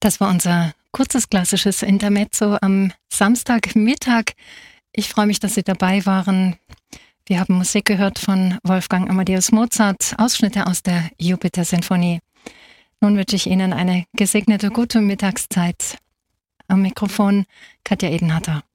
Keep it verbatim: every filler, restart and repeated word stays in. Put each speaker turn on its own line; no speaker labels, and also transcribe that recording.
Das war unser kurzes klassisches Intermezzo am Samstagmittag. Ich freue mich, dass Sie dabei waren. Wir haben Musik gehört von Wolfgang Amadeus Mozart, Ausschnitte aus der Jupiter-Sinfonie. Nun wünsche ich Ihnen eine gesegnete, gute Mittagszeit. Am Mikrofon Katja Edenharter.